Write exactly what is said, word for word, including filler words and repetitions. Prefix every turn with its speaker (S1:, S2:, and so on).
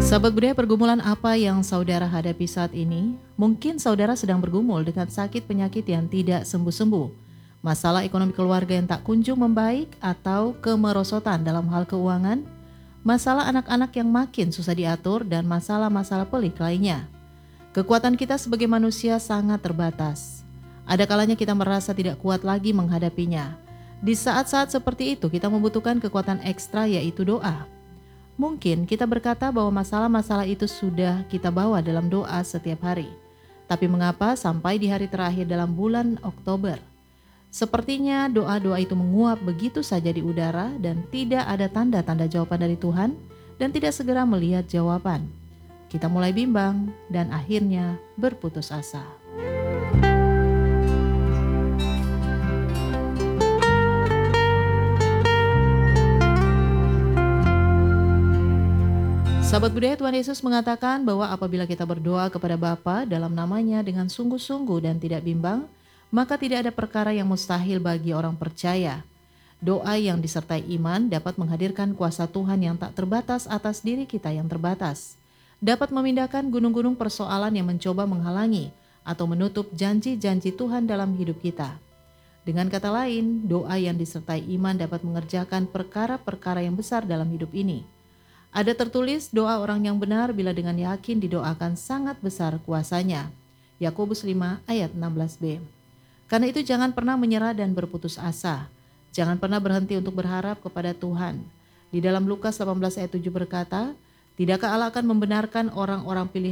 S1: Sahabat budaya, pergumulan apa yang saudara hadapi saat ini? Mungkin saudara sedang bergumul dengan sakit penyakit yang tidak sembuh-sembuh, masalah ekonomi keluarga yang tak kunjung membaik, atau kemerosotan dalam hal keuangan, masalah anak-anak yang makin susah diatur, dan masalah-masalah pelik lainnya. Kekuatan kita sebagai manusia sangat terbatas. Ada kalanya kita merasa tidak kuat lagi menghadapinya. Di saat-saat seperti itu kita membutuhkan kekuatan ekstra, yaitu doa. Mungkin kita berkata bahwa masalah-masalah itu sudah kita bawa dalam doa setiap hari. Tapi mengapa sampai di hari terakhir dalam bulan Oktober? Sepertinya doa-doa itu menguap begitu saja di udara dan tidak ada tanda-tanda jawaban dari Tuhan dan tidak segera melihat jawaban. Kita mulai bimbang dan akhirnya berputus asa. Sahabat budaya, Tuhan Yesus mengatakan bahwa apabila kita berdoa kepada Bapa dalam namanya dengan sungguh-sungguh dan tidak bimbang, maka tidak ada perkara yang mustahil bagi orang percaya. Doa yang disertai iman dapat menghadirkan kuasa Tuhan yang tak terbatas atas diri kita yang terbatas. Dapat memindahkan gunung-gunung persoalan yang mencoba menghalangi atau menutup janji-janji Tuhan dalam hidup kita. Dengan kata lain, doa yang disertai iman dapat mengerjakan perkara-perkara yang besar dalam hidup ini. Ada tertulis doa orang yang benar bila dengan yakin didoakan sangat besar kuasanya. Yakobus lima ayat enam belas b. Karena itu jangan pernah menyerah dan berputus asa. Jangan pernah berhenti untuk berharap kepada Tuhan. Di dalam Lukas delapan belas ayat tujuh berkata, tidakkah Allah akan membenarkan orang-orang pilihan